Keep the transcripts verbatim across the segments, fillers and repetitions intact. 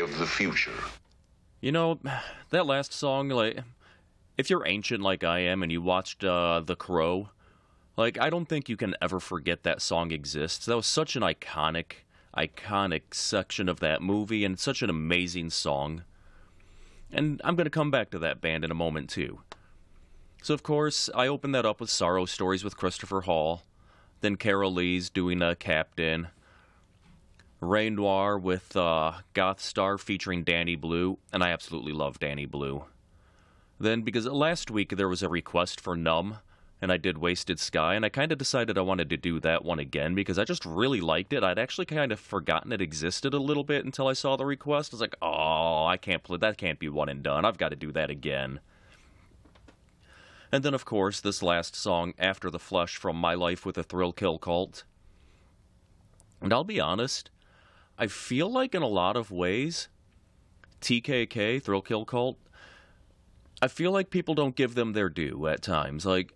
of the future. You know, that last song, like, if you're ancient like I am and you watched uh, The Crow, like, I don't think you can ever forget that song exists. That was such an iconic, iconic section of that movie and such an amazing song. And I'm going to come back to that band in a moment, too. So, of course, I opened that up with Sorrow Stories with Christopher Hall, then Carol Lee's doing uh, Captain, Ray Noir with uh, Goth Star featuring Danny Blue, and I absolutely love Danny Blue. Then, because last week there was a request for Numb, and I did Wasted Sky, and I kind of decided I wanted to do that one again because I just really liked it. I'd actually kind of forgotten it existed a little bit until I saw the request. I was like, oh, I can't play, that can't be one and done. I've got to do that again. And then, of course, this last song, After the Flesh, from My Life with a Thrill Kill Cult. And I'll be honest, I feel like in a lot of ways, T K K, Thrill Kill Cult, I feel like people don't give them their due at times. Like,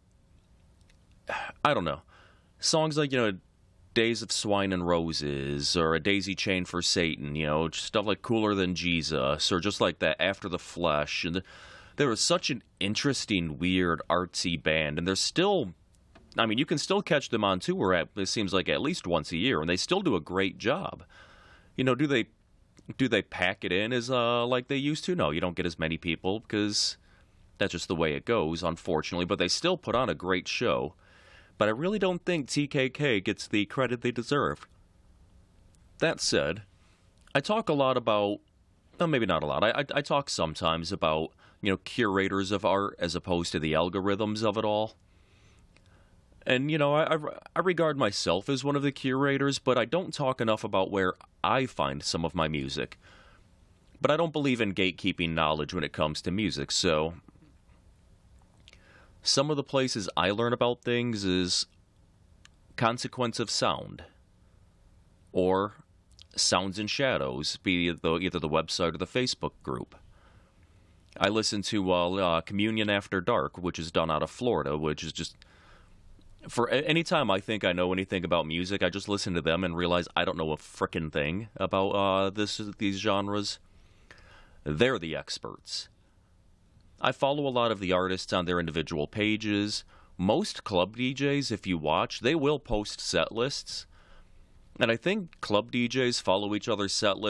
I don't know. Songs like, you know, Days of Swine and Roses, or A Daisy Chain for Satan, you know, stuff like Cooler Than Jesus, or just like that After the Flesh. And they were such an interesting, weird, artsy band, and they're still, I mean, you can still catch them on tour, at, it seems like at least once a year, and they still do a great job. You know, do they do they pack it in as uh, like they used to? No, you don't get as many people, because that's just the way it goes, unfortunately, but they still put on a great show. But I really don't think T K K gets the credit they deserve. That said, I talk a lot about, well, maybe not a lot, I, I, I talk sometimes about, you know, curators of art as opposed to the algorithms of it all. And, you know, I, I, I regard myself as one of the curators, but I don't talk enough about where I find some of my music. But I don't believe in gatekeeping knowledge when it comes to music, so some of the places I learn about things is Consequence of Sound, or Sounds and Shadows, be it the, either the website or the Facebook group. I listen to uh, uh, Communion After Dark, which is done out of Florida, which is just, for any time I think I know anything about music, I just listen to them and realize I don't know a frickin' thing about uh, this these genres. They're the experts. I follow a lot of the artists on their individual pages. Most club D Js, if you watch, they will post set lists. And I think club D Js follow each other's set lists